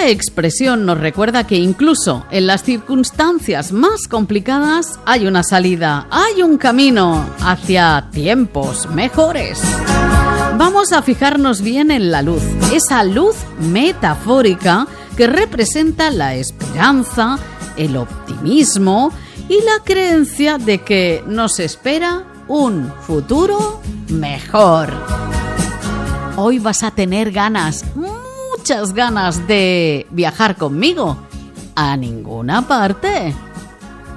Esta expresión nos recuerda que incluso en las circunstancias más complicadas hay una salida, hay un camino hacia tiempos mejores. Vamos a fijarnos bien en la luz, esa luz metafórica que representa la esperanza, el optimismo y la creencia de que nos espera un futuro mejor. Hoy vas a tener ganas, muchas ganas de viajar conmigo a ninguna parte.